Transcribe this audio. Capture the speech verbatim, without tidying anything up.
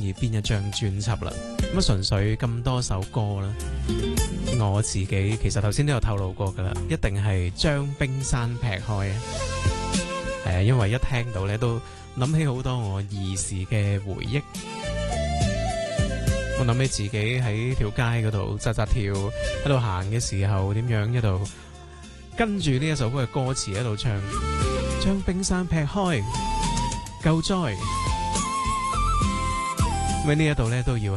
意邊一張專輯啦。咁啊，純粹咁多首歌啦，我自己其實頭先都有透露過噶啦，一定係將冰山劈開啊！係啊，因為一聽到咧都諗起好多我兒時嘅回憶。我諗起自己喺條街嗰度扎扎跳，喺度行嘅時候點樣一度跟住呢一首歌嘅歌詞喺度唱，將冰山劈開，救災。咁呢一度咧都要